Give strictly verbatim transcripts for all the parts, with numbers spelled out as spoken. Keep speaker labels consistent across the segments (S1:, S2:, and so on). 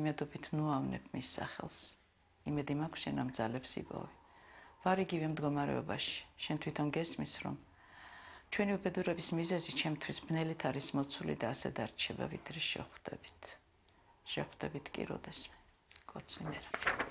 S1: იმედობით ნუავნებ მის სახელს. იმედი მაქვს შენ ამ ძალებს იპოვე. ვარ იგივე მდგომარეობაში, შენ თვითონ გესმის, რომ ჩვენი უბედურების მიზეზი ჩემთვის ბნელით არის მოცული და ასე დარჩება, ვიდრე შეხვდებით. შეხვდებით კი როდესმე. კოცნიერა.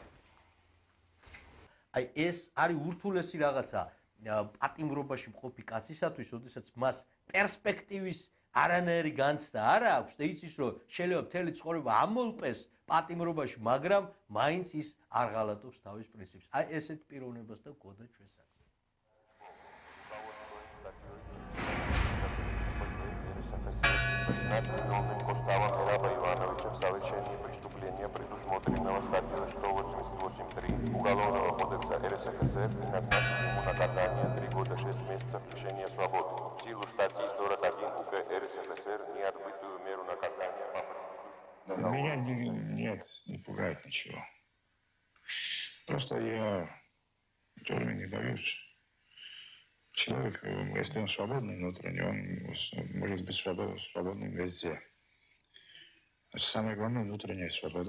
S2: აი ეს არის ურთულესი რაღაცა პატიმრობაში მყოფი კაცისათვის, როდესაც მას პერსპექტივის არანაირი განცდა არ აქვს და იცის, რომ შეიძლება მთელი ცხოვრება ამოლპეს პატიმრობაში, მაგრამ მაინც ის არ ღალატობს თავის პრინციპს. აი ესეთ პიროვნებას და გქონდა ჩვენ საქმე.
S3: Виновным Костава Мираба Ивановича в совершении преступления предусмотренного статьей сто восемьдесят восемь точка три Уголовного кодекса РСФСР и назначить ему наказание три года шесть месяцев лишения свободы. В силу статьи сорок один УК РСФСР неотбытую меру наказания по предыдущему.
S4: Меня не, нет, не пугает ничего. Просто я тоже не боюсь. Человек, если он свободный внутренне, он может быть свободным, свободным везде. Самое главное — внутренняя свобода.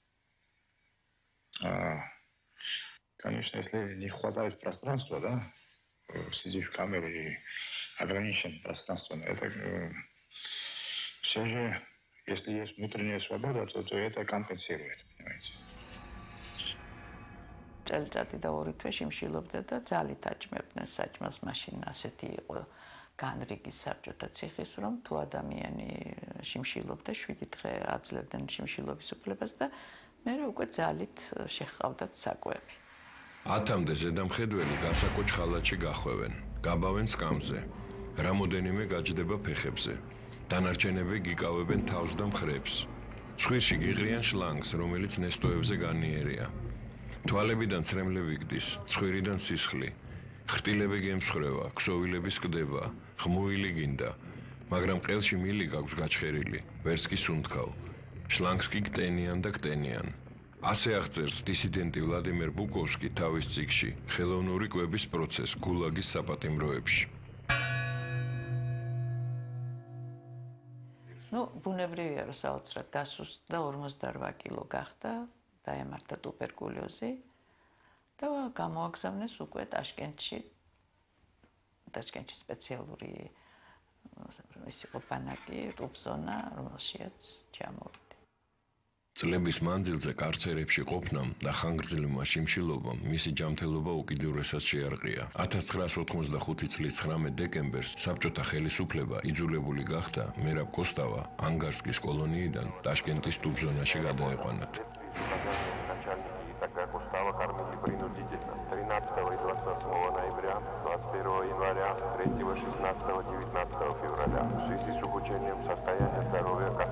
S4: А, конечно, если не хватает пространства, да, сидишь в камере и ограничен пространством, это все же, если есть внутренняя свобода, то, то это компенсирует, понимаете.
S1: წელიწადი და ორი თვე შიმშილობდა და ძალით აჭმევდნენ საჭმელს. მაშინ ასეთი იყო განრიგი საბჭოთა ციხის, რომ თუ ადამიანი შიმშილობდა, შვიდი დღე აძლევდნენ შიმშილობის უფლებას და მერე უკვე ძალით შეჰყავდათ საკვები.
S5: ათამდე ზედამხედველი გასაკოჭ ხალათში გახვევენ, გაბავენ სკამზე, რამოდენიმე გაჯდება ფეხებზე. დანარჩენები გიკავებენ თავს და მხრებს. ცხვირში გიღრიან შლანგს, რომელიც ნესტოებზე განიერია. თვალებიდან ცრემლები გდის, ცხვირიდან სისხლი. ხრტილები გემსხვრევა, ქსოვილები სკდება, ხმუილი გინდა, მაგრამ ყელში მილი გაქვს გაჩხერილი, ვერც კი სუნთქავ. შლანგს კი გტენიან და გტენიან. ასე აღწერს დისიდენტი ვლადიმერ ბუკოვსკი თავის წიგნში ხელოვნური კვების პროცესს გულაგის საპატიმროებში.
S1: ნუ ბუნებრივია, რომ საოცრად დასუსტდა, ორმოცდაორვა კილო გახდა. დაემართა ტუბერკულოზი და გამოაგზავნეს უკვე ტაშკენტში. ტაშკენტში სპეციალური ის იყო ბანაკი, რუბზონა, რომელშიც ჩამოვიდა.
S5: წლების მანძილზე კარცერებში ყოფნამ და ხანგრძლივმა შიმშილობამ მისი ჯანმრთელობა უკიდურესად შეარყია. ათას ცხრაას ოთხმოცდახუთი წლის ცხრამეტ დეკემბერს საბჭოთა ხელისუფლება იძულებული гахта მერაბ კოსტავა ანგარსკის კოლონიიდან ტაშკენტის ტუბზონაში გადაეყვანათ.
S3: Начальники тогда Костава кормили принудительно. тринадцатого и двадцать восьмого ноября, двадцать первого января, третьего, шестнадцатого, девятнадцатого февраля. В связи с ухудшением состояния здоровья